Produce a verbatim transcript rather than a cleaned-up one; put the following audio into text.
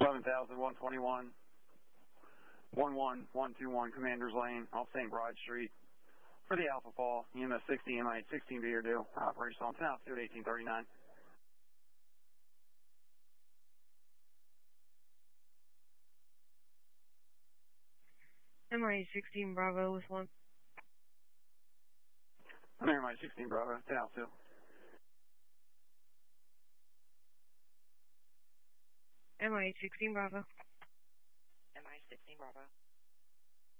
eleven thousand one twenty-one, one one one two one Commander's Lane off Saint Bride Street. For the Alpha Fall, E M S sixty, M I sixteen be here due. Operation on ten altitude eighteen thirty-nine. M I sixteen Bravo with one. I'm here, M I sixteen Bravo, ten altitude. M I sixteen Bravo. M I sixteen Bravo.